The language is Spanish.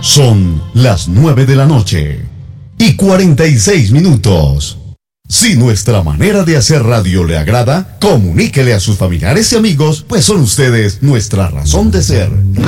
Son las 9 de la noche y 46 minutos. Si nuestra manera de hacer radio le agrada, comuníquele a sus familiares y amigos, pues son ustedes nuestra razón de ser.